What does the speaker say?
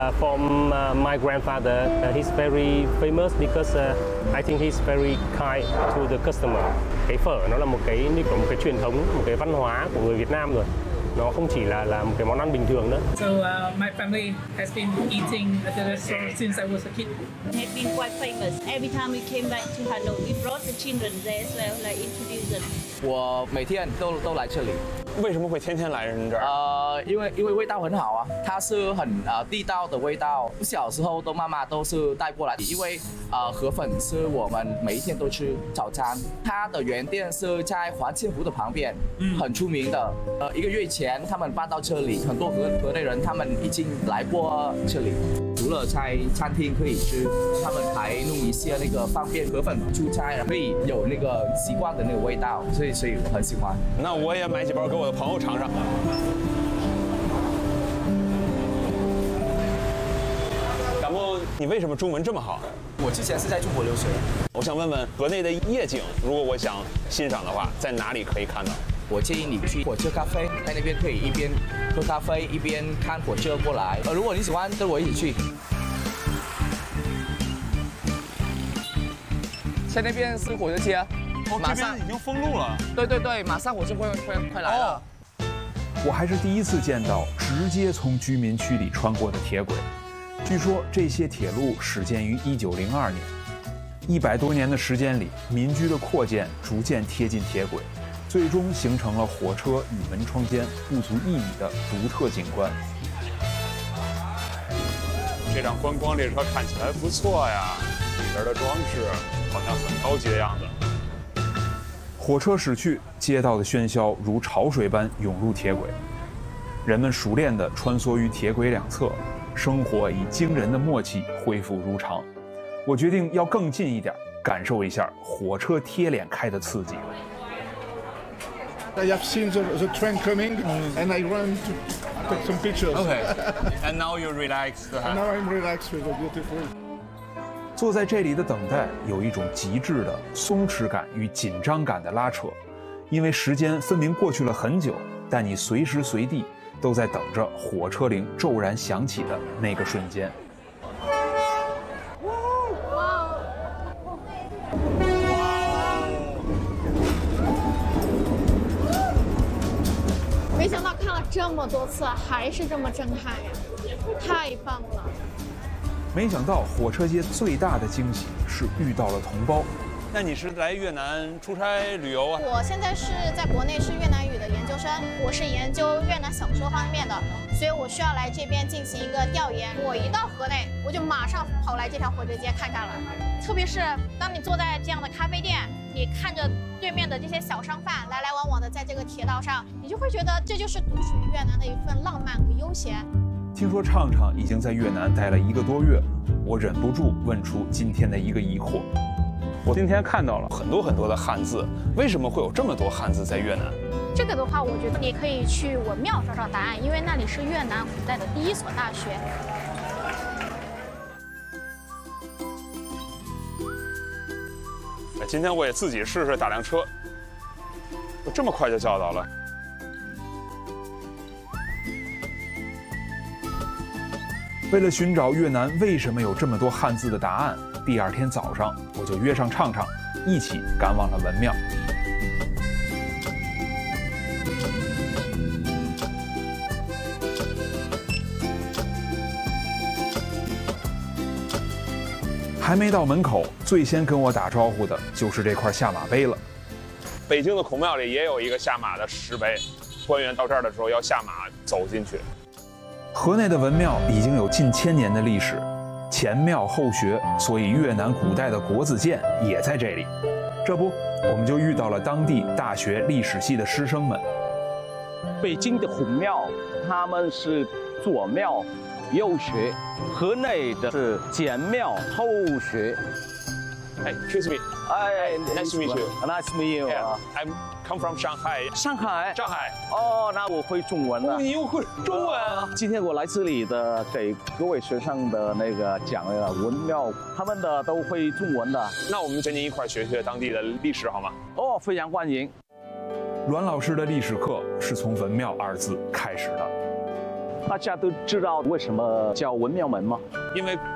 From my grandfather, he's very famous because I think he's very kind to the customer. Cái phở nó là một cái như kiểu một cái truyền thống, một cái văn hóa của người Việt Nam rồi. Nó không chỉ là một cái món ăn bình thường nữa. So my family has been eating at the restaurant since I was a kid. It has been quite famous. Every time we came back to Hanoi, we brought the children there as well, like introduce them. 我每天都来这里。 为什么会天天来人这儿？ 因为味道很好啊，它是很地道的味道。小时候妈妈都是带过来，因为河粉是我们每一天都吃早餐。它的原店是在环庆湖的旁边，很出名的。1个月前他们搬到这里，很多河内人他们已经来过这里。除了在餐厅可以吃，他们还弄一些那个方便河粉出差，可以有那个习惯的那个味道，所以我很喜欢。 那我也买几包给我的朋友尝尝。感冒，你为什么中文这么好？ 我之前是在中国留学。 我想问问河内的夜景，如果我想欣赏的话，在哪里可以看到？ 我建议你去火车咖啡，在那边可以一边喝咖啡一边看火车过来。如果你喜欢，跟我一起去。在那边是火车街， 这边已经封路了。 对，马上火车会快来了。 我还是第一次见到直接从居民区里穿过的铁轨。据说这些铁路始建于1902年，100多年的时间里，民居的扩建逐渐贴近铁轨。最终形成了火车与门窗间不足1米的独特景观。 这辆观光列车看起来不错呀，里边的装饰好像很高级的样子。 火车驶去，街道的喧嚣如潮水般涌入铁轨，人们熟练地穿梭于铁轨两侧，生活以惊人的默契恢复如常。我决定要更近一点，感受一下火车贴脸开的刺激。 I have seen the train coming, and I run to take some pictures. Okay. And now you're relaxed. And now I'm relaxed with the beautiful. 坐在这里的等待有一种极致的松弛感与紧张感的拉扯，因为时间分明过去了很久，但你随时随地都在等着火车铃骤然响起的那个瞬间。 没想到看了这么多次，还是这么震撼呀！太棒了！ 没想到火车街最大的惊喜是遇到了同胞。 那你是来越南出差旅游啊？ 我现在是在国内是越南语的研究生，我是研究越南小说方面的，所以我需要来这边进行一个调研。我一到河内，我就马上跑来这条火车街看看了。特别是当你坐在这样的咖啡店，你看着对面的这些小商贩来来往往的在这个铁道上，你就会觉得这就是独属于越南的一份浪漫和悠闲。 听说畅畅已经在越南待了1个多月，我忍不住问出今天的一个疑惑。 我今天看到了很多的汉字，为什么会有这么多汉字在越南？ 这个的话，我觉得你可以去文庙找找答案，因为那里是越南古代的第1所大学。 今天我也自己试试打辆车，我这么快就叫到了。 为了寻找越南为什么有这么多汉字的答案，第2天早上我就约上畅畅，一起赶往了文庙。还没到门口，最先跟我打招呼的就是这块下马碑了。 北京的孔庙里也有一个下马的石碑，官员到这儿的时候要下马走进去。 河内的文庙已经有近1000年的历史，前庙后学，所以越南古代的国子监也在这里。这不，我们就遇到了当地大学历史系的师生们。 北京的孔庙，他们是左庙右学，河内的是前庙后学。 Hey, excuse me. Nice to meet you. Nice to meet you. Yeah, I'm come from Shanghai. 上海。 上海。 哦，那我会中文了。 你又会中文啊？ 今天我来这里的，给各位学生的那个讲文庙，他们的都会中文的。 那我们跟您一块学学当地的历史好吗？ 哦，非常欢迎。 阮老师的历史课是从文庙2字开始的。 大家都知道为什么叫文庙门吗？ 因为